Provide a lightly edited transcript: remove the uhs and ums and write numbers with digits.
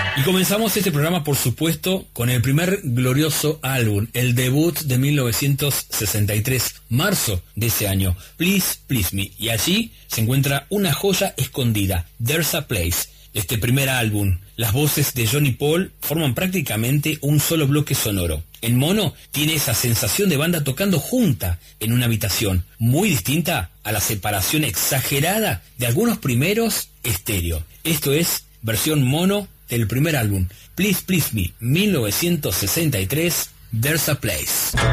Y comenzamos este programa, por supuesto, con el primer glorioso álbum, el debut de 1963, marzo de ese año, Please Please Me. Y allí se encuentra una joya escondida, There's a Place. Este primer álbum, las voces de John y Paul forman prácticamente un solo bloque sonoro. En mono tiene esa sensación de banda tocando junta en una habitación, muy distinta a la separación exagerada de algunos primeros estéreo. Esto es versión mono del primer álbum, Please Please Me, 1963, There's a Place.